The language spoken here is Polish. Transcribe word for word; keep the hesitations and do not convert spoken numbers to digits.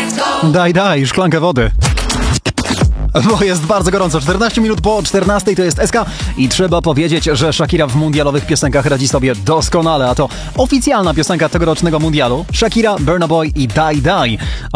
Daj, daj, szklankę wody. Bo jest bardzo gorąco. czternaście minut po czternastej to jest S K i trzeba powiedzieć, że Shakira w mundialowych piosenkach radzi sobie doskonale, a to oficjalna piosenka tegorocznego mundialu. Shakira, Burna Boy i Daj Daj.